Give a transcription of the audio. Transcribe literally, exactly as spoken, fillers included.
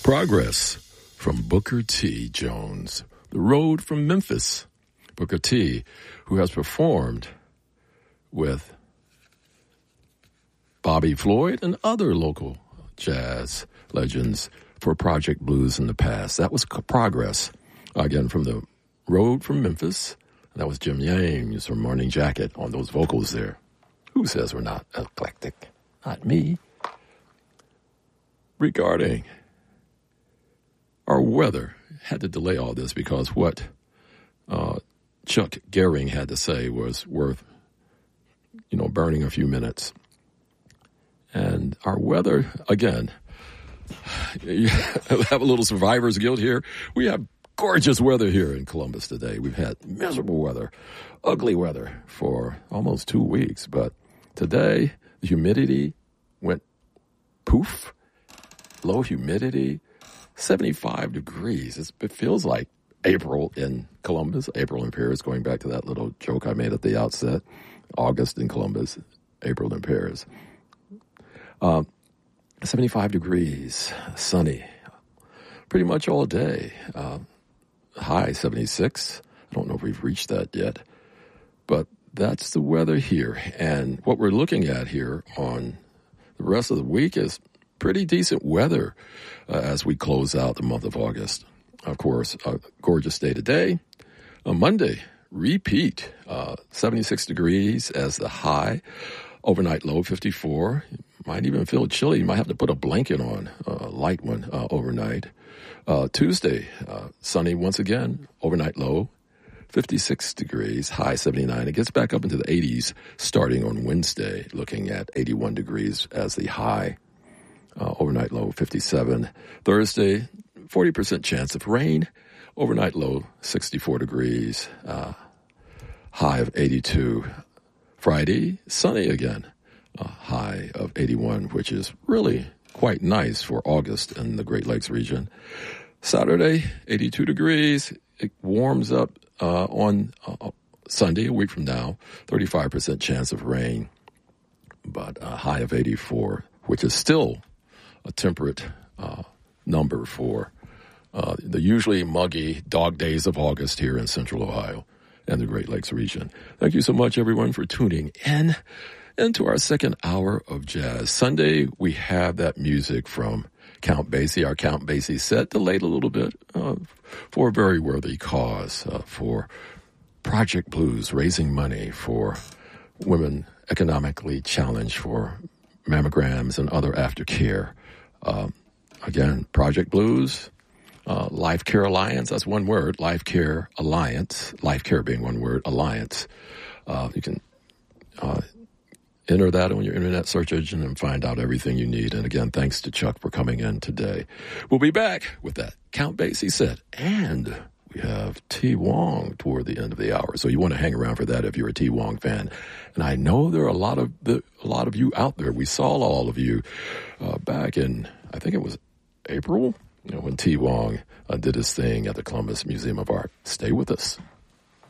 Progress from Booker T. Jones. The Road from Memphis. Booker T., who has performed with Bobby Floyd and other local jazz legends for Project Blues in the past. That was Progress, again, from The Road from Memphis. And that was Jim James from Morning Jacket on those vocals there. Who says we're not eclectic? Not me. Regarding our weather, had to delay all this because what uh, Chuck Gehring had to say was worth, you know, burning a few minutes. And our weather, again, you have a little survivor's guilt here. We have gorgeous weather here in Columbus today. We've had miserable weather, ugly weather for almost two weeks. But today, the humidity went poof, low humidity, seventy-five degrees. It's, it feels like April in Columbus, April in Paris, going back to that little joke I made at the outset. August in Columbus, April in Paris. Um, seventy-five degrees, sunny, pretty much all day. Uh, high seventy-six. I don't know if we've reached that yet. But that's the weather here. And what we're looking at here on the rest of the week is pretty decent weather uh, as we close out the month of August. Of course, a gorgeous day today. On Monday, repeat, uh, seventy-six degrees as the high. Overnight low, fifty-four. Might even feel chilly. You might have to put a blanket on, a light one, uh, overnight. Uh, Tuesday, uh, sunny once again. Overnight low, fifty-six degrees, high seventy-nine. It gets back up into the eighties starting on Wednesday, looking at eighty-one degrees as the high. Uh, overnight low, fifty-seven. Thursday, forty percent chance of rain. Overnight low, sixty-four degrees. Uh, high of eighty-two. Friday, sunny again. A high of eighty-one, which is really quite nice for August in the Great Lakes region. Saturday, eighty-two degrees. It warms up uh, on uh, Sunday, a week from now. thirty-five percent chance of rain, but a high of eighty-four, which is still a temperate uh, number for uh, the usually muggy dog days of August here in Central Ohio and the Great Lakes region. Thank you so much, everyone, for tuning in into our second hour of jazz. Sunday, we have that music from Count Basie, our Count Basie set, delayed a little bit uh, for a very worthy cause, uh, for Project Blues, raising money for women economically challenged, for mammograms and other aftercare. Um, again, Project Blues, uh, Life Care Alliance, that's one word, Life Care Alliance, Life Care being one word, Alliance. Uh, you can uh, enter that on your internet search engine and find out everything you need. And again, thanks to Chuck for coming in today. We'll be back with that Count Basie set, and we have T. Wong toward the end of the hour. So you want to hang around for that if you're a T. Wong fan. And I know there are a lot of the, a lot of you out there. We saw all of you uh, back in, I think it was April, you know, when T. Wong uh, did his thing at the Columbus Museum of Art. Stay with us.